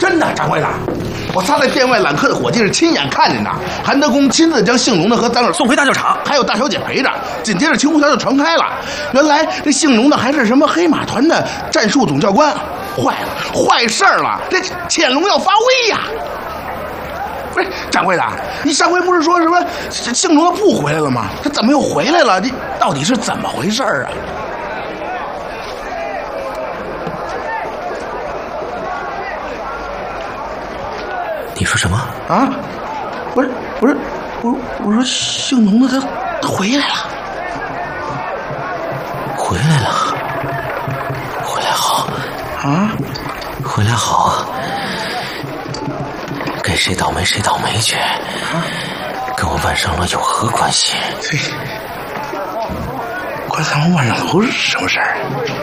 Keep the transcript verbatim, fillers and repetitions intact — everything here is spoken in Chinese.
真的，掌柜的，我仨在店外揽客的伙计是亲眼看见的。韩德公亲自将姓龙的和咱儿送回大教场， 还有大小姐陪着。紧接着清风桥就传开了，原来这姓龙的还是什么黑马团的战术总教官。坏了，坏事儿了！这潜龙要发威呀！不是掌柜的，你上回不是说什么姓龙的不回来了吗？他怎么又回来了？这到底是怎么回事啊？ 你说什么啊？不是，不是，我我说姓龙的他他回来了， 回来了，回来好啊， 回来好，给谁倒霉谁倒霉去，啊、跟我万上楼有何关系？ 对，快看我万上楼是什么事儿？